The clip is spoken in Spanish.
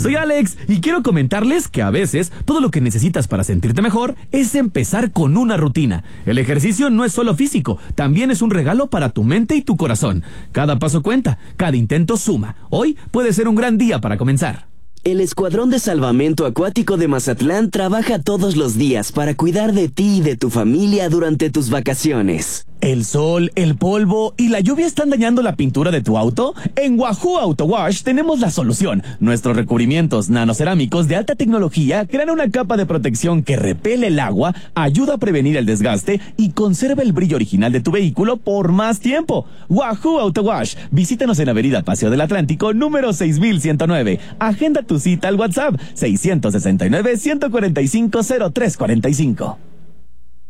Soy Alex y quiero comentarles que a veces todo lo que necesitas para sentirte mejor es empezar con una rutina. El ejercicio no es solo físico, también es un regalo para tu mente y tu corazón. Cada paso cuenta, cada intento suma. Hoy puede ser un gran día para comenzar. El Escuadrón de Salvamento Acuático de Mazatlán trabaja todos los días para cuidar de ti y de tu familia durante tus vacaciones. ¿El sol, el polvo y la lluvia están dañando la pintura de tu auto? En Wahoo Auto Wash tenemos la solución. Nuestros recubrimientos nanocerámicos de alta tecnología crean una capa de protección que repele el agua, ayuda a prevenir el desgaste y conserva el brillo original de tu vehículo por más tiempo. Wahoo Auto Wash. Visítanos en Avenida Paseo del Atlántico, número 6109. Agenda tu cita al WhatsApp 669-145-0345.